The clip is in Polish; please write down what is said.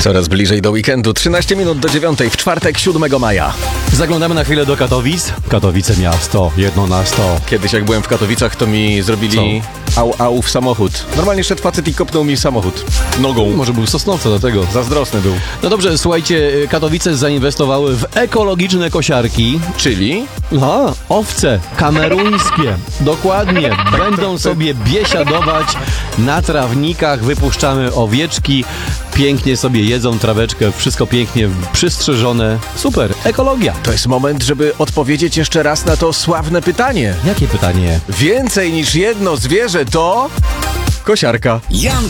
Coraz bliżej do weekendu, 13 minut do 9 w czwartek, 7 maja. Zaglądamy na chwilę do Katowic. Katowice miasto, 1 na 100. Kiedyś jak byłem w Katowicach, to mi zrobili au w samochód. Normalnie szedł facet i kopnął mi samochód nogą. Może był Sosnowca do tego. Zazdrosny był. No dobrze, słuchajcie, Katowice zainwestowały w ekologiczne kosiarki. Czyli? Owce kameruńskie. Dokładnie. Będą sobie biesiadować na trawnikach. Wypuszczamy owieczki. Pięknie sobie jedzą traweczkę. Wszystko pięknie przystrzyżone. Super. Ekologia. To jest moment, żeby odpowiedzieć jeszcze raz na to sławne pytanie. Jakie pytanie? Więcej niż jedno zwierzę to... kosiarka. Jan